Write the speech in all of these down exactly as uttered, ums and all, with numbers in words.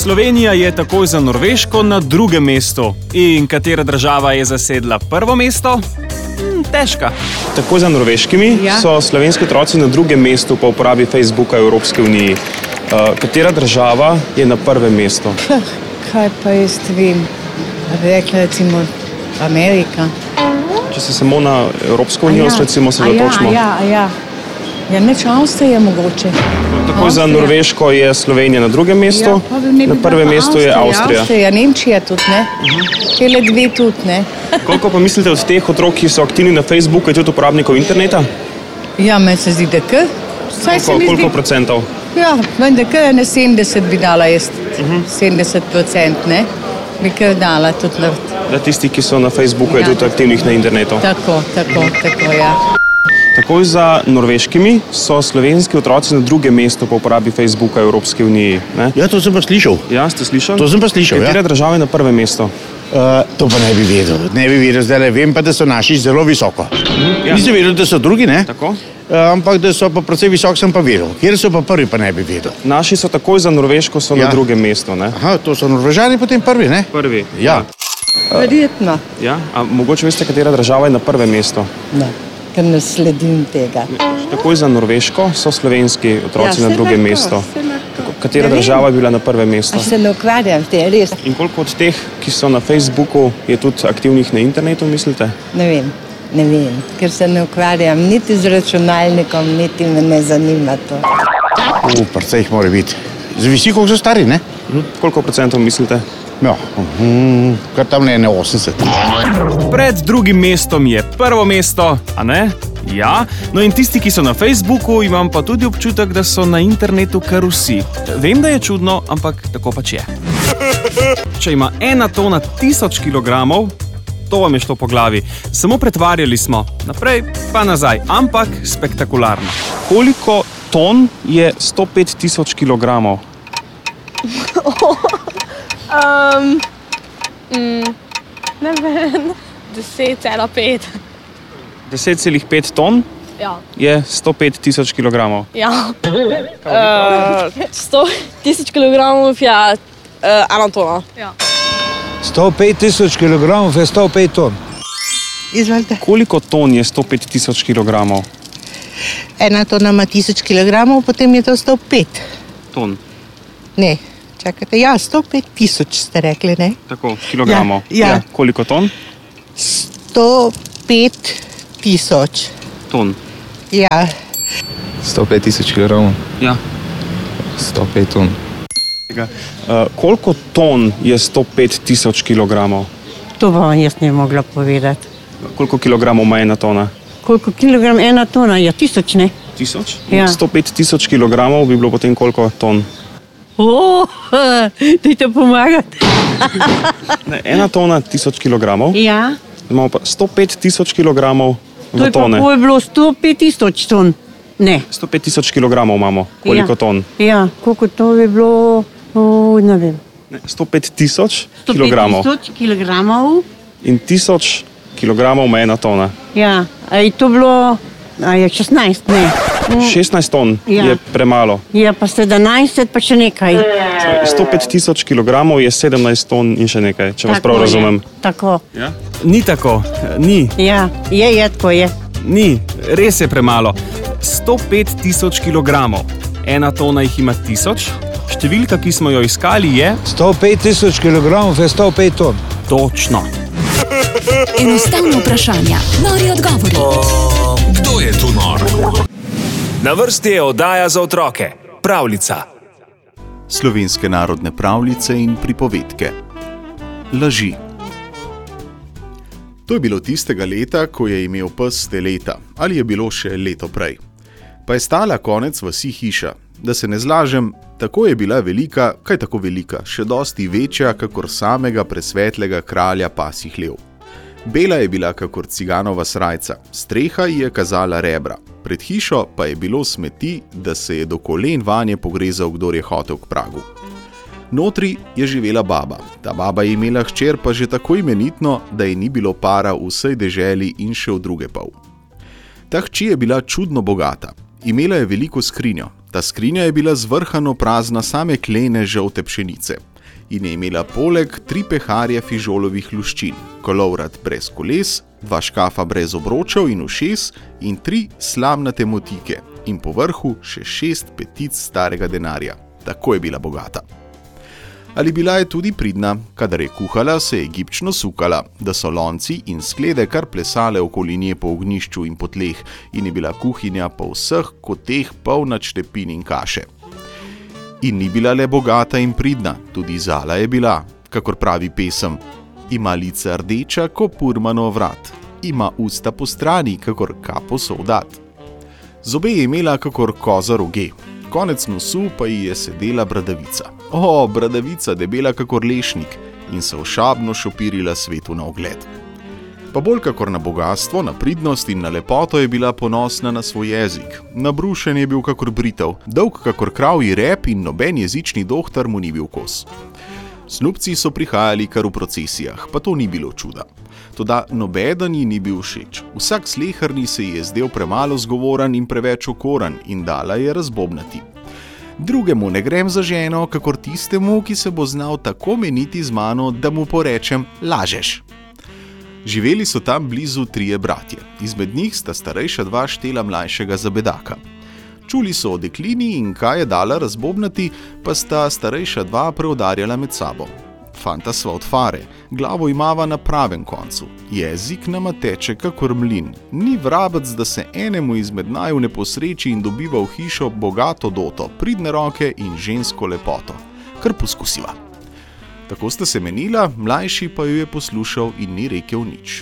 Slovenija je takoj za Norveško na drugem mestu. In katera država je zasedla prvo mesto? Hm, težka. Takoj za norveškimi ja. so slovenski otroci na drugem mestu po uporabi Facebooka Evropske unije. Uh, katera država je na prvem mestu? Kaj pa jaz vem? Rekla recimo Amerika. Če se samo na Evropsko unijo ja. recimo se dotočimo. Ja, ja, ja. Ja, neč Avstrija mogoče. Takoj za Norveško je Slovenija na drugem mestu, ja, na prvem mestu je Avstrija. Avstrija, Nemčija tudi, ne? Uh-huh. Tele dve tudi, ne? Koliko pa mislite od teh otrok, ki so aktivni na Facebooku, je tudi uporabnikov interneta? Ja, meni se zdi, da kar. Koliko, koliko procentov? Ja, vendar kar ne sedemdeset bi dala jaz. Uh-huh. sedemdeset procent, ne? Bi kar dala tudi narediti. Da tisti, ki so na Facebooku, ja. je tudi aktivnih na internetu. Tako, tako, tako, ja. Takoj za norveškimi so slovenski otroci na drugem mestu po uporabi Facebooka Evropske unije. Ne? Ja, to sem pa slišal. Ja, ste slišali? To sem pa slišal, Katera ja. država je na prvem mestu? Uh, to pa ne bi vedel. Ne bi vedel, zdaj vem pa, da so naši zelo visoko. Mm, ja. Nisem vedel, da so drugi, ne? Tako. Uh, ampak, da so pa precej visoko, sem pa vedel. Kjer so pa prvi, pa ne bi vedel. Naši so takoj za Norveško, so ja. na drugem mestu, ne? Aha, to so Norvežani potem prvi, ne? Prvi. Ja. Verjetno. Ja, a mogoče veste, katera država je na prvem mestu? Ne, ker ne sledim tega. Takoj za Norveško so slovenski otroci ja, na drugem lahko, mestu. Katera država je bila na prvem mestu? A se ne ukvarjam te, res. In koliko od teh, ki so na Facebooku, je tudi aktivnih na internetu, mislite? Ne vem, ne vem, ker se ne ukvarjam niti z računalnikom, niti me ne zanima to. U, precej jih mora biti. Zavisi, koliko so stari, ne? Hm, koliko procentov mislite? Ja, uh-huh. kar tam ne, ne osemdeset. Pred drugim mestom je prvo mesto, a ne? Ja, no in tisti, ki so na Facebooku, imam pa tudi občutek, da so na internetu kar vsi. Vem, da je čudno, ampak tako pač je. Če ima ena tona tisoč kilogramov, to vam je šlo po glavi. Samo pretvarjali smo, naprej pa nazaj, ampak spektakularno. Koliko ton je sto pet tisoč kilogramov? Um, mm, ne vem, deset cela pet. deset celih pet ton ja. je sto pet tisoč kilogramov. Ja. uh, sto tisoč kilogramov je uh, ena tona. Ja. sto pet tisoč kilogramov je sto pet ton. Izvolite. Koliko ton je sto pet tisoč kilogramov? Ena tona ima tisoč kilogramov, potem je to sto pet. Ton. Ne. Čakajte, ja, sto pet tisoč ste rekli, ne? Tako, kilogramov. Ja, ja. ja. Koliko ton? sto pet tisoč. Ton. Ja. sto pet tisoč kilogramov? Ja. sto pet ton. Uh, koliko ton je sto pet tisoč kilogramov? To vam jaz ne mogla povedati. Koliko kilogramov ima ena tona? Koliko kilogram ena tona? Ja, tisoč, ne? Tisoč? Ja. sto pet tisoč kilogramov bi bilo potem koliko ton? O, dajte pomagati. Ne, ena tona tisoč kilogramov. Ja. Imamo pa sto pet tisoč kilogramov v tone. To je bilo sto pet tisoč ton. Ne. sto pet tisoč kilogramov imamo. Koliko ja. ton? Ja, koliko to bi bilo, o, ne vem. Ne, sto pet tisoč kilogramov. sto pet tisoč kilogramov. In tisoč kilogramov ima ena tona. Ja, a je to bilo, a je šestnajst, ne. šestnajst ton ja. je premalo. Ja, pa sedemnajst, pa še nekaj. sto pet tisoč kilogramov je sedemnajst ton in še nekaj, če vas prav razumem. Je. Tako. Ja? Ni tako, ni. Ja, je, je, tako je. Ni, res je premalo. sto pet tisoč kilogramov. Ena tona jih ima tisoč. Številka, ki smo jo iskali, je... sto pet tisoč kilogramov je sto pet ton. Točno. Enostavno vprašanja, nori odgovori. O, kdo je tu nor? Na vrsti je oddaja za otroke. Pravljica. Slovenske narodne pravljice in pripovedke. Laži. To je bilo tistega leta, ko je imel pes teleta, ali je bilo še leto prej. Pa je stala konec vasi hiša. Da se ne zlažem, tako je bila velika, kaj tako velika, še dosti večja, kakor samega presvetlega kralja pasjih lev. Bela je bila kakor ciganova srajca, streha ji je kazala rebra, pred hišo pa je bilo smeti, da se je do kolen vanje pogrezal, kdor je hotel k pragu. Notri je živela baba. Ta baba je imela hčer pa že tako imenitno, da ji ni bilo para v vsej deželi in še v druge pol. Ta hči je bila čudno bogata. Imela je veliko skrinjo. Ta skrinja je bila zvrhano prazna same klene žolte pšenice. in je imela poleg tri peharje fižolovih luščin, kolovrat brez koles, dva škafa brez obročev in ušes in tri slamnate motike in po vrhu še šest petic starega denarja. Tako je bila bogata. Ali bila je tudi pridna, kadar je kuhala, se je gibčno sukala, da so lonci in sklede kar plesale okoli nje po ognjišču in po tleh in je bila kuhinja po vseh koteh polna štepin in kaše. In ni bila le bogata in pridna, tudi zala je bila, kakor pravi pesem. Ima lica rdeča, ko purmanov vrat, ima usta po strani, kakor kapo soldat. Zobe je imela kakor koza roge, konec nosu pa ji je sedela bradavica. O, bradavica, debela kakor lešnik in se ošabno šopirila svetu na ogled. Pa bolj kakor na bogatstvo, na pridnost in na lepoto je bila ponosna na svoj jezik. Nabrušen je bil kakor britev, dolg kakor kravji rep in noben jezični dohtar mu ni bil kos. Snubci so prihajali kar v procesijah, pa to ni bilo čuda. Toda nobeden ji ni bil všeč. Vsak sleherni se ji je zdel premalo zgovoran in preveč okoran in dala je razbobnati. Drugemu ne grem za ženo, kakor tistemu, ki se bo znal tako meniti z mano, da mu porečem, lažeš. Živeli so tam blizu trije bratje. Izmed njih sta starejša dva štela mlajšega za bedaka. Čuli so o deklini in kaj je dala razbobnati, pa sta starejša dva preudarjala med sabo. Fanta sva od fare, glavo imava na pravem koncu, jezik nama teče kakor mlin, ni vrabec, da se enemu izmed naju ne posreči in dobiva v hišo bogato doto, pridne roke in žensko lepoto. Kar poskusiva. Tako sta se menila, mlajši pa jo je poslušal in ni rekel nič.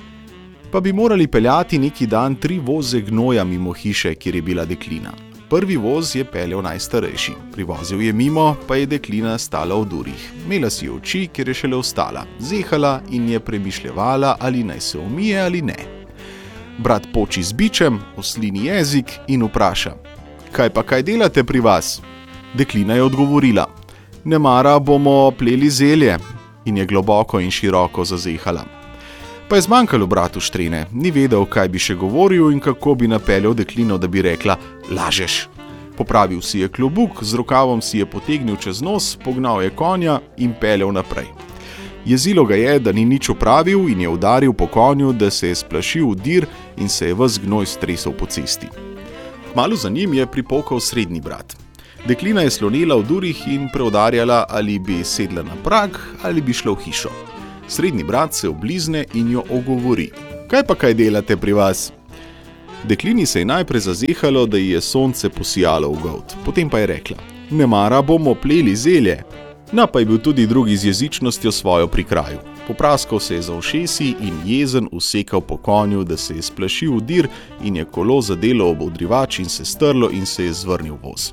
Pa bi morali peljati neki dan tri voze gnoja mimo hiše, kjer je bila deklina. Prvi voz je peljal najstarejši, privozil je mimo, pa je deklina stala v durih. Imela si oči, ker je šele ostala, zehala in je premišljevala, ali naj se umije ali ne. Brat poči z bičem, oslini jezik in vpraša: kaj pa kaj delate pri vas? Deklina je odgovorila: nemara bomo pleli zelje, in je globoko in široko zazehala. Pa je zmanjkalo bratu štrene, ni vedel, kaj bi še govoril in kako bi napeljal deklino, da bi rekla: lažeš. Popravil si je klobuk, z rokavom si je potegnil čez nos, pognal je konja in peljal naprej. Jezilo ga je, da ni nič opravil in je udaril po konju, da se je splašil v dir in se je ves gnoj stresel po cesti. Kmalu za njim je pripokal srednji brat. Deklina je slonela v durih in preudarjala, ali bi sedla na prag ali bi šla v hišo. Srednji brat se oblizne in jo ogovori: kaj pa kaj delate pri vas? Deklini se je najprej zazehalo, da ji je sonce posijalo v golt, potem pa je rekla: nemara bomo pleli zelje. Na pa je bil tudi drugi z jezičnostjo svojo pri kraju. Popraskal se je za ušesi in jezen usekal po konju, da se je splašil v dir in je kolo zadelo ob odrivač in se strlo in se je zvrnil voz.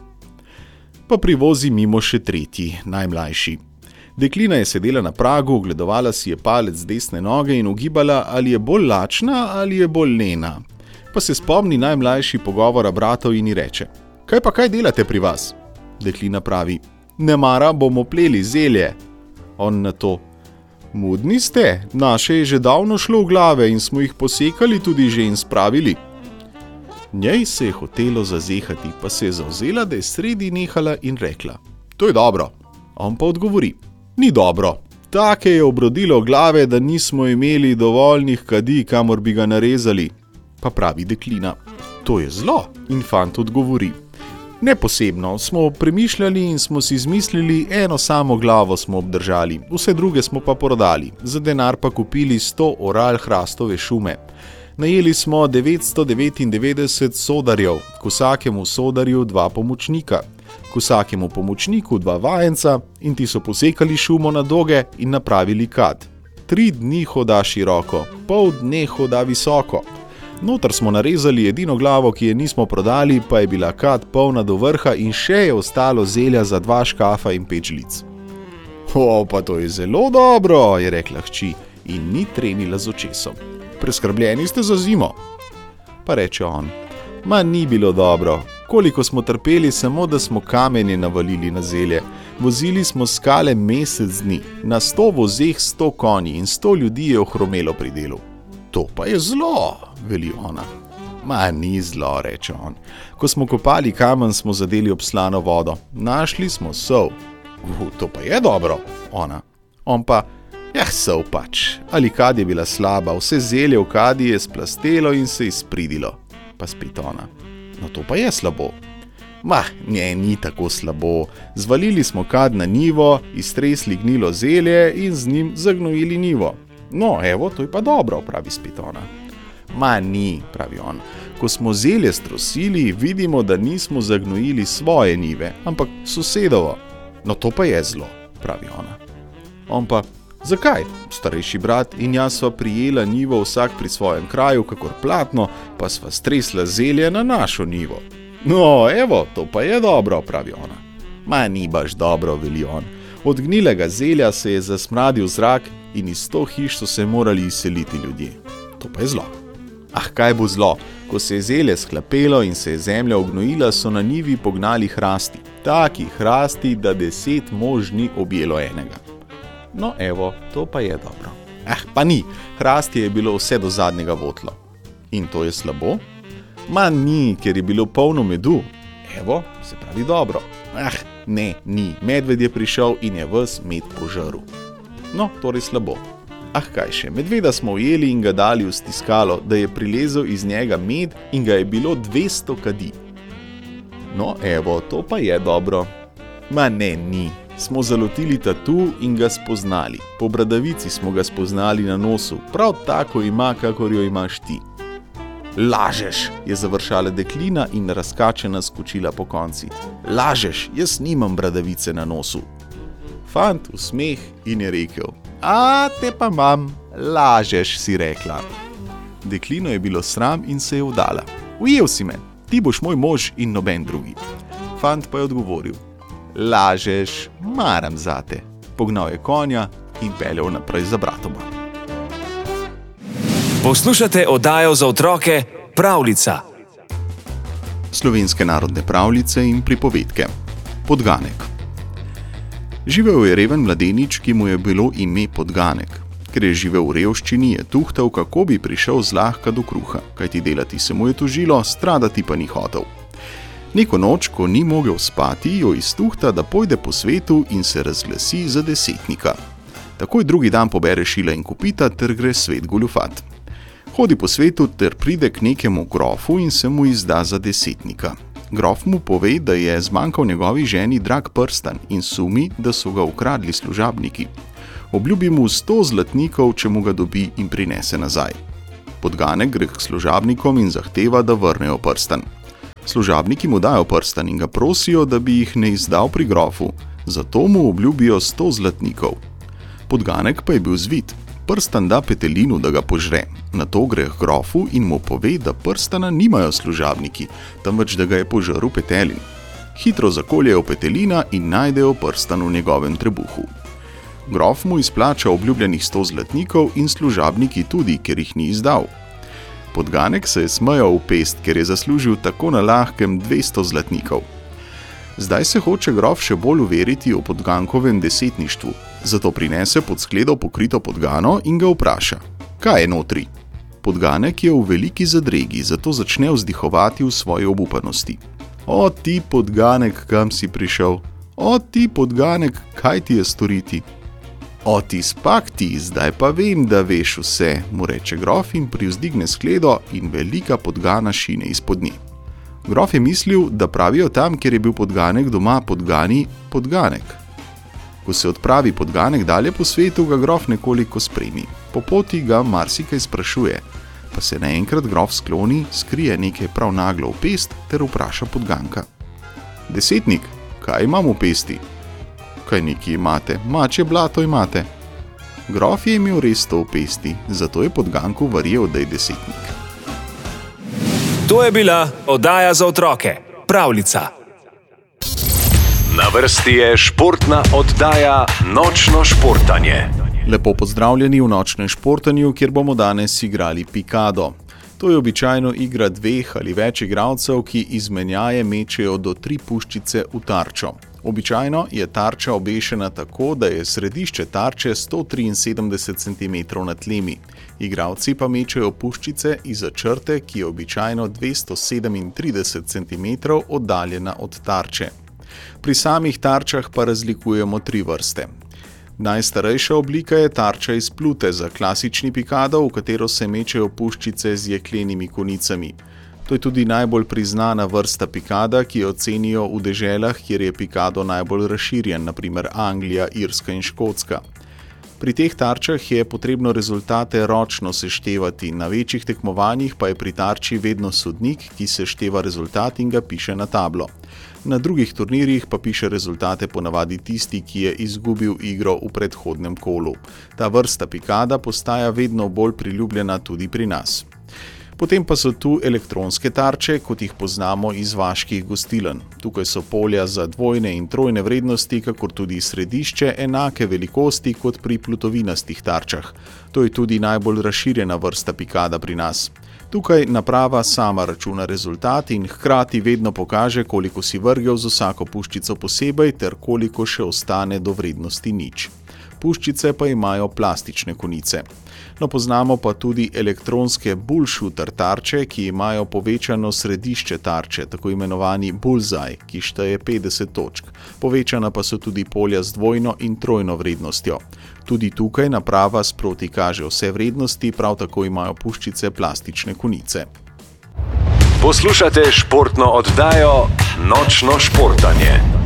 Pa privozi mimo še tretji, najmlajši. Deklina je sedela na pragu, ogledovala si je palec desne noge in ugibala, ali je bolj lačna ali je bolj lena. Pa se spomni najmlajši pogovora bratov in ji reče: kaj pa kaj delate pri vas? Deklina pravi: nemara bomo pleli zelje. On na to: mudni ste, naše je že davno šlo v glave in smo jih posekali tudi že in spravili. Njej se je hotelo zazehati, pa se je zavzela, da je sredi nehala in rekla: to je dobro. On pa odgovori: ni dobro. Take je obrodilo glave, da nismo imeli dovoljnih kadi, kamor bi ga narezali. Pa pravi deklina: to je zlo. In fant odgovori: ne posebno, smo premišljali in smo si izmislili, eno samo glavo smo obdržali, vse druge smo pa prodali, za denar pa kupili sto oral hrastove šume. Najeli smo devetsto devetindevetdeset sodarjev, k vsakemu sodarju dva pomočnika, k vsakemu pomočniku dva vajenca in ti so posekali šumo na doge in napravili kad. Tri dni hoda široko, pol dne hoda visoko. Notr smo narezali edino glavo, ki je nismo prodali, pa je bila kad polna do vrha in še je ostalo zelja za dva škafa in pet žlic. O, pa to je zelo dobro, je rekla hči in ni trenila z očesom. Preskrbljeni ste za zimo. Pa reče on: ma ni bilo dobro, koliko smo trpeli samo, da smo kamenje navalili na zelje. Vozili smo skale mesec dni, na sto vozeh sto konji in sto ljudi je ohromelo pri delu. To pa je zlo, veli ona. Ma ni zlo, reče on. Ko smo kopali kamen, smo zadeli ob slano vodo. Našli smo sol. Uh, to pa je dobro, ona. On pa, jah, sov pač. Ali kad je bila slaba, vse zelje v kadi je splastelo in se izpridilo. Pa spet ona. No to pa je slabo. Mah, ne, ni tako slabo. Zvalili smo kad na njivo, iztresli gnilo zelje in z njim zagnojili njivo. No, evo, to je pa dobro, pravi spet ona. Ma ni, pravi on. Ko smo zelje strosili, vidimo, da nismo zagnojili svoje njive, ampak sosedovo. No to pa je zlo, pravi ona. On pa, zakaj? Starejši brat in jaz sva prijela njivo vsak pri svojem kraju, kakor platno, pa sva stresla zelje na našo njivo. No, evo, to pa je dobro, pravi ona. Ma ni baš dobro, veli on. Od gnilega zelja se je zasmradil zrak in iz sto hiš so se morali izseliti ljudje. To pa je zlo. Ah, kaj bo zlo? Ko se je zelje sklapelo in se je zemlja ognojila, so na njivi pognali hrasti. Taki hrasti, da deset mož ni objelo enega. No, evo, to pa je dobro. Ah, pa ni, hrasti je bilo vse do zadnjega votlo. In to je slabo? Ma ni, ker je bilo polno medu. Evo, se pravi dobro. Ah, ne, ni, medved je prišel in je ves med požrl. No, torej slabo. Ah, kaj še, medveda smo ujeli in ga dali v stiskalo, da je prilezel iz njega med in ga je bilo dvesto kadi. No, evo, to pa je dobro. Ma ne, ni. Smo zalotili tatu in ga spoznali. Po bradavici smo ga spoznali na nosu, prav tako ima, kakor jo imaš ti. Lažeš, je završala deklina in razkačena skočila po konci. Lažeš, jaz nimam bradavice na nosu. Fant v smeh in je rekel, a te pa mam, lažeš, si rekla. Deklino je bilo sram in se je vdala. Ujel si me, ti boš moj mož in noben drugi. Fant pa je odgovoril, lažeš, maram zate. Pognal je konja in peljal naprej za bratoma. Poslušate oddajo za otroke Pravljica. Slovenske narodne pravljice in pripovedke. Podganek. Živel je reven mladenič, ki mu je bilo ime Podganek. Ker je živel v revščini, je tuhtal, kako bi prišel zlahka do kruha, kajti delati se mu je tožilo, stradati pa ni hotel. Neko noč, ko ni mogel spati, jo iztuhta, da pojde po svetu in se razglasi za desetnika. Takoj drugi dan pobere šila in kopita ter gre svet goljufat. Hodi po svetu ter pride k nekemu grofu in se mu izda za desetnika. Grof mu pove, da je zmanjkal njegovi ženi drag prstan in sumi, da so ga ukradli služabniki. Obljubi mu sto zlatnikov, če mu ga dobi in prinese nazaj. Podganek gre k služabnikom in zahteva, da vrnejo prstan. Služabniki mu dajo prstan in ga prosijo, da bi jih ne izdal pri grofu, zato mu obljubijo sto zlatnikov. Podganek pa je bil zvit. Prstan da petelinu, da ga požre. Nato gre k grofu in mu pove, da prstana nimajo služabniki, temveč da ga je požrl petelin. Hitro zakoljejo petelina in najdejo prstan v njegovem trebuhu. Grof mu izplača obljubljenih sto zlatnikov in služabniki tudi, ker jih ni izdal. Podganek se je smejal v pest, ker je zaslužil tako na lahkem dvesto zlatnikov. Zdaj se hoče grof še bolj uveriti o Podgankovem desetništvu, zato prinese pod skledo pokrito podgano in ga vpraša, kaj je notri. Podganek je v veliki zadregi, zato začne vzdihovati v svoji obupanosti. O ti Podganek, kam si prišel? O ti Podganek, kaj ti je storiti? O ti spak ti, zdaj pa vem, da veš vse, mu reče grof in privzdigne skledo in velika podgana šine izpod nje. Grof je mislil, da pravijo tam, kjer je bil Podganek doma, podgani Podganek. Ko se odpravi Podganek dalje po svetu, ga grof nekoliko spremi. Po poti ga marsikaj sprašuje, pa se naenkrat grof skloni, skrije nekaj prav naglo v pest ter vpraša Podganka. Desetnik, kaj imam v pesti? Kaj neki imate? Mačje blato imate. Grof je imel res to v pesti, zato je Podganku verjel, da je desetnik. To je bila oddaja za otroke Pravljica. Na vrsti je športna oddaja Nočno športanje. Lepo pozdravljeni v Nočnem športanju, kjer bomo danes igrali pikado. To je običajno igra dveh ali več igralcev, ki izmenjaje mečejo do tri puščice v tarčo. Običajno je tarča obešena tako, da je središče tarče sto triinsedemdeset centimetrov nad tlemi. Igralci pa mečejo puščice izza črte, ki je običajno dvesto sedemintrideset centimetrov oddaljena od tarče. Pri samih tarčah pa razlikujemo tri vrste. Najstarejša oblika je tarča iz plute za klasični pikado, v katero se mečejo puščice z jeklenimi konicami. To je tudi najbolj priznana vrsta pikada, ki jo cenijo v deželah, kjer je pikado najbolj razširjen, na primer Anglija, Irska in Škotska. Pri teh tarčah je potrebno rezultate ročno seštevati, na večjih tekmovanjih pa je pri tarči vedno sodnik, ki sešteva rezultat in ga piše na tablo. Na drugih turnirjih pa piše rezultate ponavadi tisti, ki je izgubil igro v predhodnem kolu. Ta vrsta pikada postaja vedno bolj priljubljena tudi pri nas. Potem pa so tu elektronske tarče, kot jih poznamo iz vaških gostilen. Tukaj so polja za dvojne in trojne vrednosti, kakor tudi središče enake velikosti kot pri plutovinastih tarčah. To je tudi najbolj razširjena vrsta pikada pri nas. Tukaj naprava sama računa rezultat in hkrati vedno pokaže, koliko si vrgel z vsako puščico posebej ter koliko še ostane do vrednosti nič. Puščice pa imajo plastične konice. No, poznamo pa tudi elektronske bullshooter tarče, ki imajo povečano središče tarče, tako imenovani bullseye, ki šteje petdeset točk. Povečana pa so tudi polja z dvojno in trojno vrednostjo. Tudi tukaj naprava sproti kaže vse vrednosti, prav tako imajo puščice plastične konice. Poslušate športno oddajo Nočno športanje.